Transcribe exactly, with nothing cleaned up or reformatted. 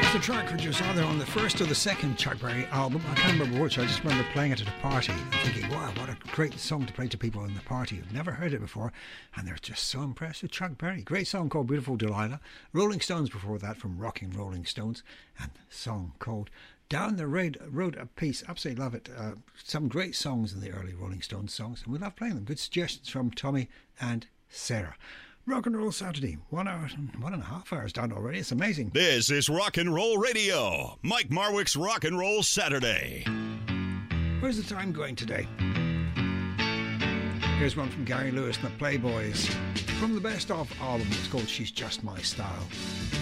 The track which was either on the first or the second Chuck Berry album. I can't remember which. I just remember playing it at a party and thinking, wow, what a great song to play to people in the party who've never heard it before, and they're just so impressed with Chuck Berry. Great song called Beautiful Delilah. Rolling Stones before that, from Rocking Rolling Stones, and a song called Down the Road, Road of Peace. Absolutely love it. Uh, some great songs in the early Rolling Stones songs, and we love playing them. Good suggestions from Tommy and Sarah. Rock and Roll Saturday, one hour, one and a half hours done already. It's amazing. This is Rock and Roll Radio, Mike Marwick's Rock and Roll Saturday. Where's the time going today? Here's one from Gary Lewis and the Playboys from the Best Of album. It's called She's Just My Style.